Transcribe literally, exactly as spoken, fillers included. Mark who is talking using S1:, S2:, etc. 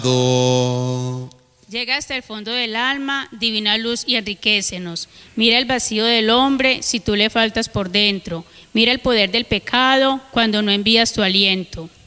S1: Llega hasta el fondo del alma, divina luz, y enriquécenos. Mira el vacío del hombre si tú le faltas por dentro. Mira el poder del pecado cuando no envías tu aliento.